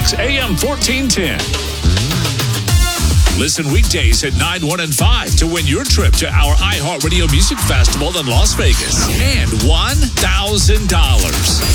Fox, AM 1410. Listen weekdays at 9, 1, and 5 to win your trip to our iHeartRadio Music Festival in Las Vegas and $1,000.